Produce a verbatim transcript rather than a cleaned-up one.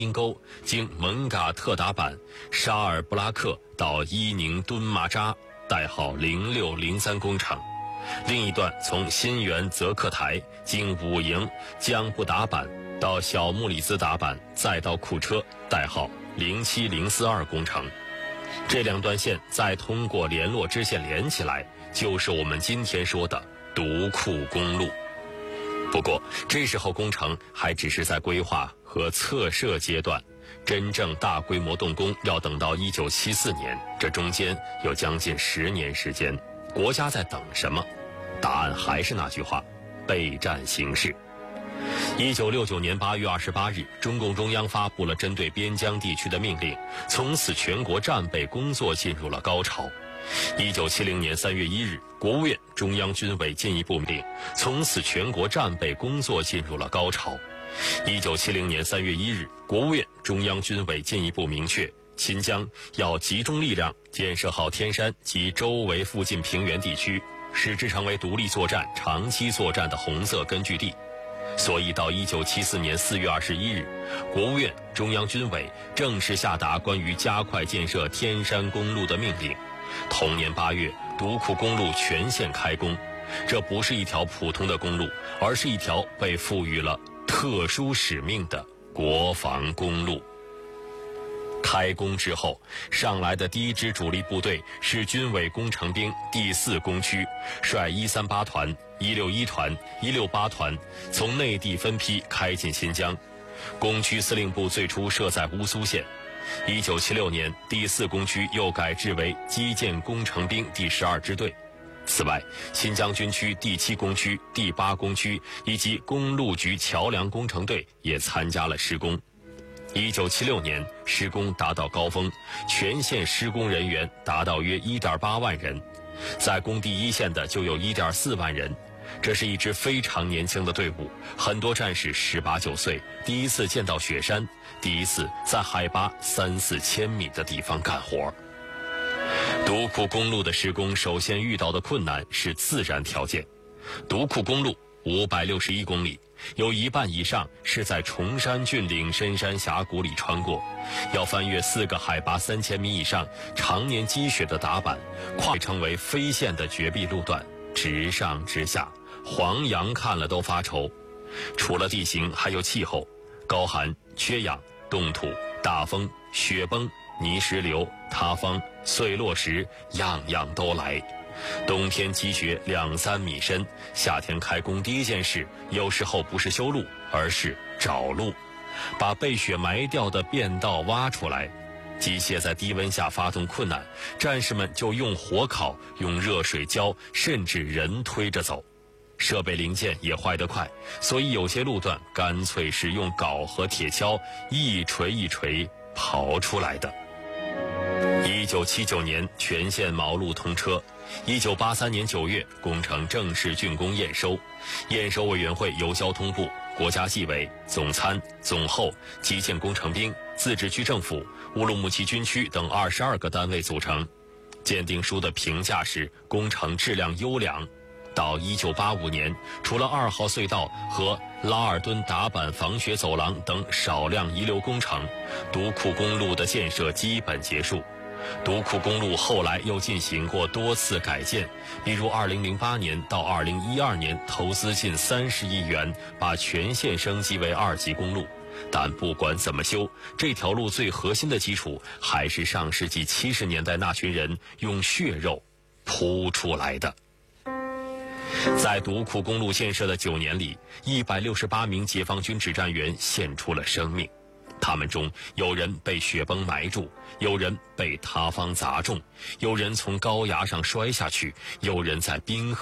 阴沟经蒙嘎特达版、沙尔布拉克到伊宁敦马扎，代号零六零三工程；另一段从新源泽克台经武营江布达版到小木里兹达版，再到库车，代号零七零四二工程。这两段线再通过联络支线连起来，就是我们今天说的独库公路。不过这时候工程还只是在规划和测设阶段，真正大规模动工要等到一九七四年，这中间有将近十年时间。国家在等什么？答案还是那句话：备战形势。一九六九年八月二十八日，中共中央发布了针对边疆地区的命令，从此全国战备工作进入了高潮。一九七零年三月一日，国务院中央军委进一步命令，从此全国战备工作进入了高潮。一九七零年三月一日，国务院中央军委进一步明确，新疆要集中力量建设好天山及周围附近平原地区，使之成为独立作战、长期作战的红色根据地。所以到一九七四年四月二十一日，国务院中央军委正式下达关于加快建设天山公路的命令。同年八月，独库公路全线开工。这不是一条普通的公路，而是一条被赋予了特殊使命的国防公路。开工之后，上来的第一支主力部队是军委工程兵第四工区，率一三八团、一六一团、一六八团从内地分批开进新疆。工区司令部最初设在乌苏县。一九七六年，第四工区又改制为基建工程兵第十二支队。此外，新疆军区第七工区、第八工区以及公路局桥梁工程队也参加了施工。一九七六年，施工达到高峰，全县施工人员达到约 一点八万人，在工地一线的就有 一点四万人。这是一支非常年轻的队伍，很多战士十八九岁，第一次见到雪山，第一次在海拔三四千米的地方干活。独库公路的施工首先遇到的困难是自然条件。独库公路五百六十一公里，有一半以上是在崇山峻岭、深山峡谷里穿过，要翻越四个海拔三千米以上、常年积雪的达坂，跨成为非线的绝壁路段，直上直下，黄羊看了都发愁。除了地形，还有气候，高寒、缺氧、冻土、大风、雪崩、泥石流、塌方、碎落石，样样都来。冬天积雪两三米深，夏天开工第一件事，有时候不是修路，而是找路，把被雪埋掉的便道挖出来。机械在低温下发动困难，战士们就用火烤，用热水浇，甚至人推着走。设备零件也坏得快，所以有些路段干脆是用镐和铁锹一锤一锤刨出来的。一九七九年，全线毛路通车。一九八三年九月，工程正式竣工验收。验收委员会由交通部、国家纪委、总参、总后、基建工程兵、自治区政府、乌鲁木齐军区等二十二个单位组成。鉴定书的评价是工程质量优良。到一九八五年，除了二号隧道和拉尔敦达坂防雪走廊等少量遗留工程，独库公路的建设基本结束。独库公路后来又进行过多次改建，比如二零零八年到二零一二年投资近三十亿元，把全线升级为二级公路。但不管怎么修，这条路最核心的基础还是上世纪七十年代那群人用血肉铺出来的。在独库公路建设的九年里，一百六十八名解放军指战员献出了生命。他们中有人被雪崩埋住，有人被塌方砸中，有人从高崖上摔下去，有人在冰河